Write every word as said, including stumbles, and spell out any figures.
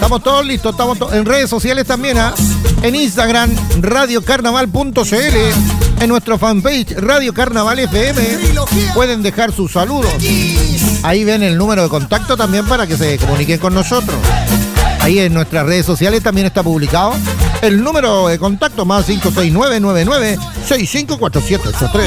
Estamos todos listos, estamos to- en redes sociales también, ¿eh? En Instagram, radio carnaval punto c l, en nuestro fanpage Radio Carnaval F M. Pueden dejar sus saludos. Ahí ven el número de contacto también para que se comuniquen con nosotros. Ahí en nuestras redes sociales también está publicado el número de contacto más cinco seis nueve nueve nueve seis cinco cuatro siete ocho tres.